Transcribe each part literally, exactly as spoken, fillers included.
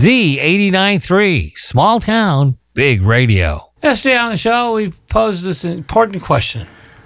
Z eighty-nine point three, small town, big radio. Yesterday on the show, we posed this important question,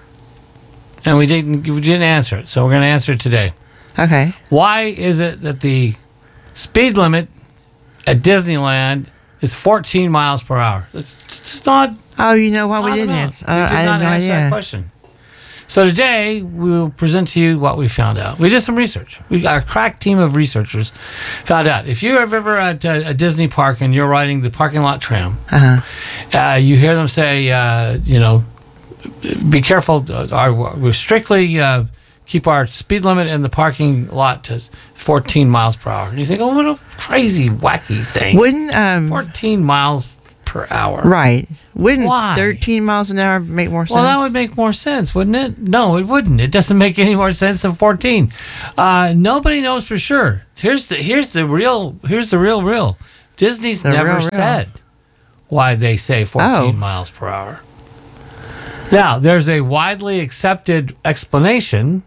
and we didn't we didn't answer it, so we're going to answer it today. Okay. Why is it that the speed limit at Disneyland is fourteen miles per hour? It's, it's not. Oh, you know what? We I didn't don't know. answer. We I, did I not had no answer that idea. question. So today, we'll present to you what we found out. We did some research. We, our crack team of researchers found out. If you're ever at a, a Disney park and you're riding the parking lot tram, Uh-huh. uh, you hear them say, uh, you know, be careful. Uh, our, we strictly uh, keep our speed limit in the parking lot to fourteen miles per hour. And you think, oh, what a crazy, wacky thing. Wouldn't um fourteen miles per hour. right? Wouldn't Why? thirteen miles an hour make more sense? Well, that would make more sense, wouldn't it? No, it wouldn't. It doesn't make any more sense than fourteen. Uh, nobody knows for sure. Here's the here's the real here's the real real. Disney's The never real, real. said why they say fourteen Oh. miles per hour. Now, there's a widely accepted explanation,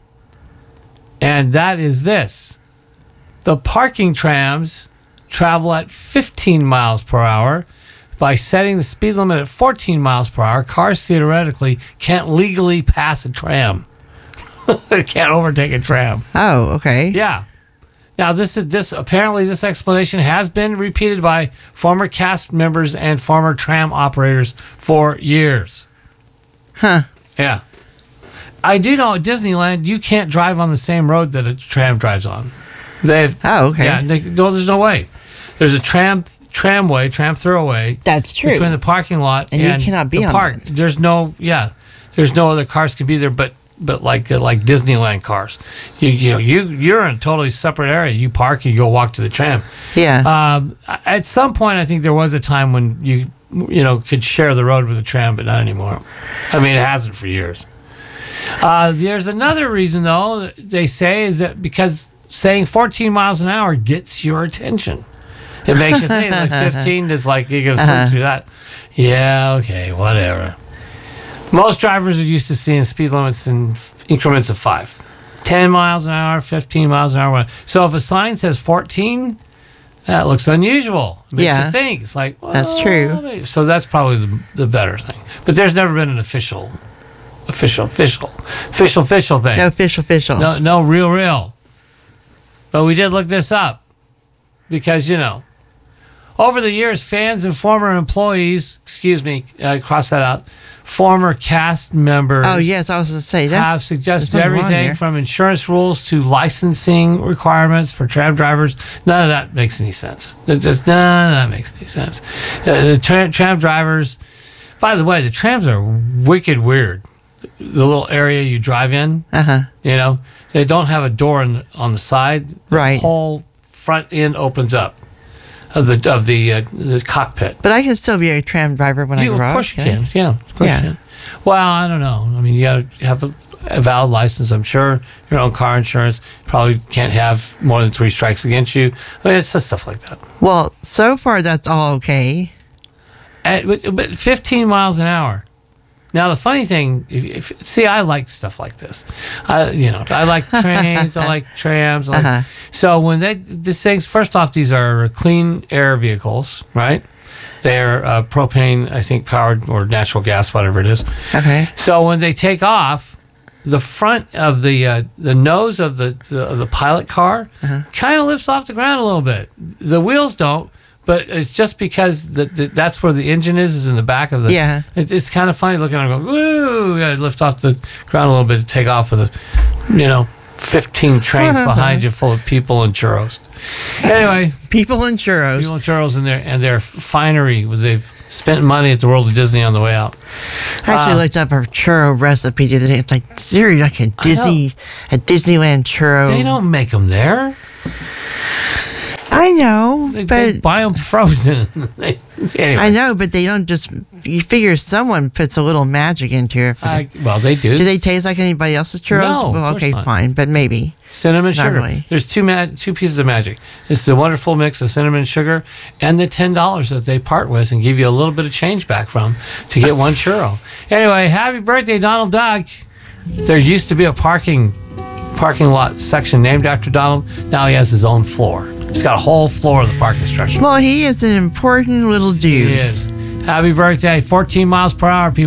and that is this: the parking trams travel at fifteen miles per hour. By setting the speed limit at fourteen miles per hour, cars theoretically can't legally pass a tram. They can't overtake a tram. Oh, okay. Yeah. Now, this is this apparently this explanation has been repeated by former cast members and former tram operators for years. Huh. Yeah. I do know at Disneyland you can't drive on the same road that a tram drives on. They've Oh, okay. Yeah, they, no, there's no way. There's a tram tramway, tram throwaway That's true. between the parking lot And and, you cannot be the on park. that. There's no, yeah, there's no other cars can be there, but but like uh, like Disneyland cars. You you know you you're in a totally separate area. You park, you go walk to the tram. Yeah. Um, at some point, I think there was a time when you you know could share the road with a tram, but not anymore. I mean, it hasn't for years. Uh, there's another reason though that they say is that because saying fourteen miles an hour gets your attention. It makes you think like fifteen is like you're gonna Uh-huh. sleep through that. Yeah, okay, whatever. Most drivers are used to seeing speed limits in increments of five. ten miles an hour, fifteen miles an hour. whatever. So if a sign says fourteen, that looks unusual. It makes Yeah. you think. It's like, well, That's true. maybe- So that's probably the, the better thing. But there's never been an official, official, official, official, official thing. no official official. No, no, real, real. But we did look this up because, you know, over the years, fans and former employees, excuse me, uh, cross that out, former cast members Oh, yes, I was going to say that. have suggested there's something wrong everything here. from insurance rules to licensing requirements for tram drivers. None of that makes any sense. It just, none of that makes any sense. Uh, the tra- tram drivers, by the way, the trams are wicked weird. The little area you drive in, Uh-huh. you know, they don't have a door on the, on the side. The Right. whole front end opens up of the of the uh, the cockpit. But I can still be a tram driver when You, I grow of up. course you can I? can. Yeah, of course Yeah. you can. Well, I don't know. I mean, you got to have a, a valid license, I'm sure. Your own car insurance. Probably can't have more than three strikes against you. I mean, it's just stuff like that. Well, so far that's all okay. And, but, but fifteen miles an hour. Now the funny thing, if, if, see, I like stuff like this. I, you know, I like trains, I like trams. I like, Uh-huh. So when they these things, first off, these are clean air vehicles, right? They're uh, propane, I think, powered or natural gas, whatever it is. Okay. So when they take off, the front of the uh, the nose of the the, of the pilot car Uh-huh. kind of lifts off the ground a little bit. The wheels don't. But it's just because the, the, that's where the engine is, is in the back of the... Yeah. It, it's kind of funny looking at it and go, woo, yeah, lift off the ground a little bit to take off with, a, you know, fifteen trains behind you full of people and churros. Anyway, People and churros. people and churros and their, and their finery. They've spent money at the World of Disney on the way out. I actually Uh, looked up a churro recipe the other day. It's like, seriously, like a Disney, a Disneyland churro. They don't make them there. I know, They, but they buy them frozen. They- anyway, I know, but they don't just. You figure someone puts a little magic into it. For I, the, well, they do. do they taste like anybody else's churros? No, of well, course okay, not. fine, but maybe. Cinnamon Not sugar. really. There's two ma- two pieces of magic. It's the wonderful mix of cinnamon sugar and the ten dollars that they part with and give you a little bit of change back from to get one churro. Anyway, happy birthday, Donald Duck. There used to be a parking parking lot section named after Donald. Now he has his own floor. He's got a whole floor of the parking structure. Well, he is an important little dude. He is. Happy birthday. fourteen miles per hour, people.